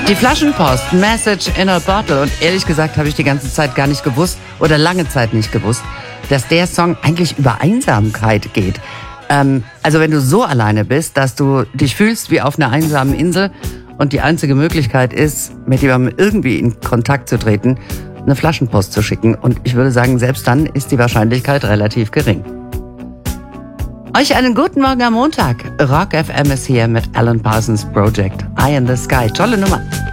Die Flaschenpost, Message in a Bottle. Und ehrlich gesagt habe ich die ganze Zeit gar nicht gewusst oder lange Zeit nicht gewusst, dass der Song eigentlich über Einsamkeit geht. Also wenn du so alleine bist, dass du dich fühlst wie auf einer einsamen Insel und die einzige Möglichkeit ist, mit jemandem irgendwie in Kontakt zu treten, eine Flaschenpost zu schicken. Und ich würde sagen, selbst dann ist die Wahrscheinlichkeit relativ gering. Euch einen guten Morgen am Montag. Rock FM ist hier mit Alan Parsons Project. Eye in the Sky. Tolle Nummer.